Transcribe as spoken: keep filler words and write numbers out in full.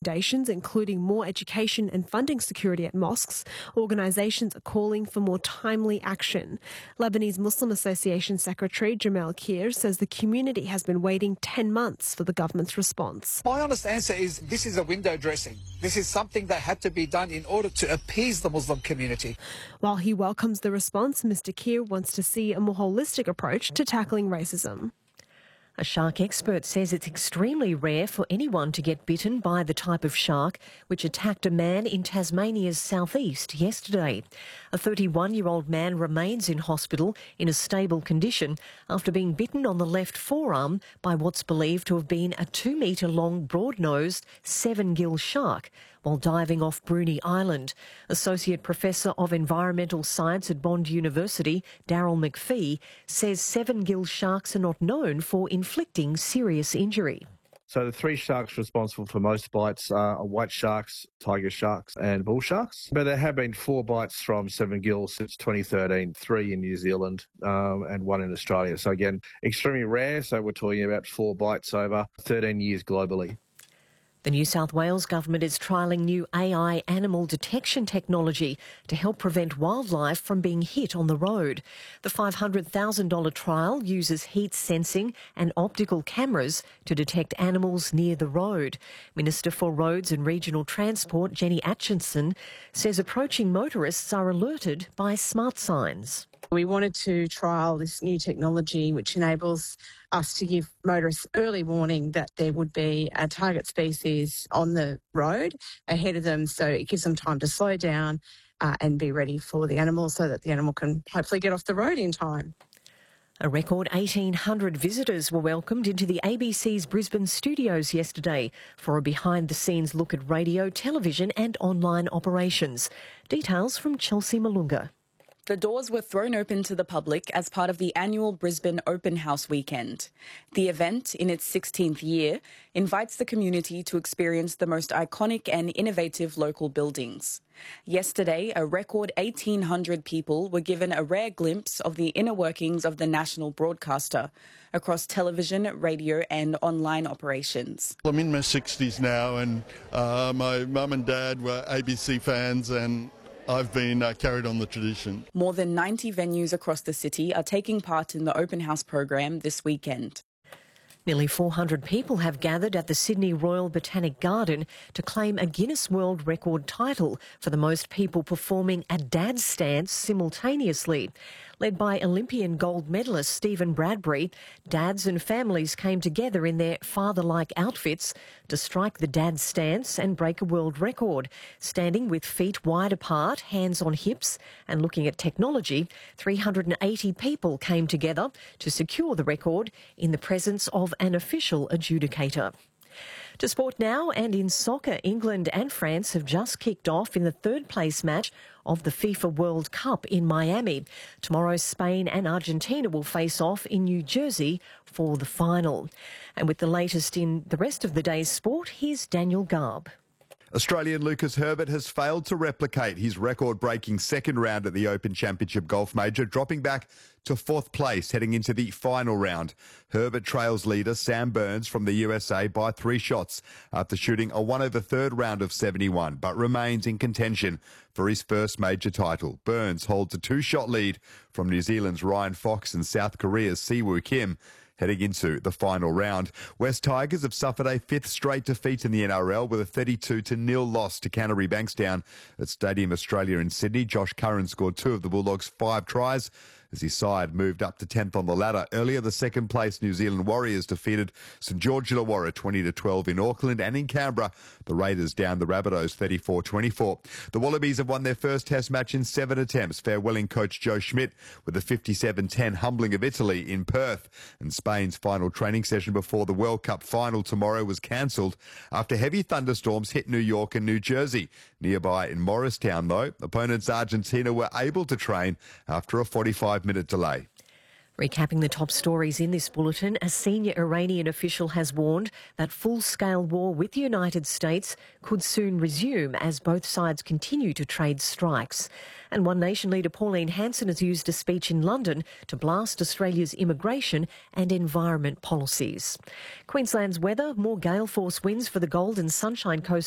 recommendations, including more education and funding security at mosques, organisations are calling for more timely action. Lebanese Muslim Association Secretary Jamal Kir says the community has been waiting ten months for the government's response. My honest answer is this is a window dressing. This is something that had to be done in order to appease the Muslim community. While he welcomes the response, Mister Kir wants to see a more holistic approach to tackling racism. A shark expert says it's extremely rare for anyone to get bitten by the type of shark which attacked a man in Tasmania's southeast yesterday. A thirty-one-year-old man remains in hospital in a stable condition after being bitten on the left forearm by what's believed to have been a two-metre-long, broad-nosed, seven-gill shark while diving off Bruny Island. Associate Professor of Environmental Science at Bond University, Daryl McPhee, says seven-gill sharks are not known for inflicting serious injury. So the three sharks responsible for most bites are white sharks, tiger sharks and bull sharks. But there have been four bites from seven gill since twenty thirteen, three in New Zealand um, and one in Australia. So again, extremely rare. So we're talking about four bites over thirteen years globally. The New South Wales government is trialling new A I animal detection technology to help prevent wildlife from being hit on the road. The five hundred thousand dollars trial uses heat sensing and optical cameras to detect animals near the road. Minister for Roads and Regional Transport, Jenny Atchison, says approaching motorists are alerted by smart signs. We wanted to trial this new technology which enables us to give motorists early warning that there would be a target species on the road ahead of them, so it gives them time to slow down uh, and be ready for the animal so that the animal can hopefully get off the road in time. A record eighteen hundred visitors were welcomed into the A B C's Brisbane studios yesterday for a behind-the-scenes look at radio, television and online operations. Details from Chelsea Malunga. The doors were thrown open to the public as part of the annual Brisbane Open House weekend. The event, in its sixteenth year, invites the community to experience the most iconic and innovative local buildings. Yesterday, a record eighteen hundred people were given a rare glimpse of the inner workings of the national broadcaster across television, radio and online operations. I'm in my sixties now and uh, my mum and dad were A B C fans and I've been uh, carried on the tradition. More than ninety venues across the city are taking part in the Open House program this weekend. Nearly four hundred people have gathered at the Sydney Royal Botanic Garden to claim a Guinness World Record title for the most people performing a dad stance simultaneously. Led by Olympian gold medalist Stephen Bradbury, dads and families came together in their father-like outfits to strike the dad stance and break a world record. Standing with feet wide apart, hands on hips and looking at technology, three hundred eighty people came together to secure the record in the presence of an official adjudicator. To sport now, and in soccer, England and France have just kicked off in the third place match of the FIFA World Cup in Miami. Tomorrow, Spain and Argentina will face off in New Jersey for the final. And with the latest in the rest of the day's sport, here's Daniel Garb. Australian Lucas Herbert has failed to replicate his record-breaking second round at the Open Championship Golf Major, dropping back to fourth place heading into the final round. Herbert trails leader Sam Burns from the U S A by three shots after shooting a one over third round of seventy-one, but remains in contention for his first major title. Burns holds a two-shot lead from New Zealand's Ryan Fox and South Korea's Siwoo Kim heading into the final round. West Tigers have suffered a fifth straight defeat in the N R L with a thirty-two to nil loss to Canterbury Bankstown at Stadium Australia in Sydney. Josh Curran scored two of the Bulldogs' five tries as his side moved up to tenth on the ladder. Earlier, the second-place New Zealand Warriors defeated St George Illawarra twenty to twelve in Auckland, and in Canberra, the Raiders downed the Rabbitohs thirty-four twenty-four. The Wallabies have won their first Test match in seven attempts, farewelling coach Joe Schmidt with a fifty-seven ten humbling of Italy in Perth. And Spain's final training session before the World Cup final tomorrow was cancelled after heavy thunderstorms hit New York and New Jersey. Nearby in Morristown, though, opponents Argentina were able to train after a forty-five minute delay. Recapping the top stories in this bulletin, a senior Iranian official has warned that full-scale war with the United States could soon resume as both sides continue to trade strikes. And One Nation leader Pauline Hanson has used a speech in London to blast Australia's immigration and environment policies. Queensland's weather, more gale force winds for the Gold and Sunshine Coast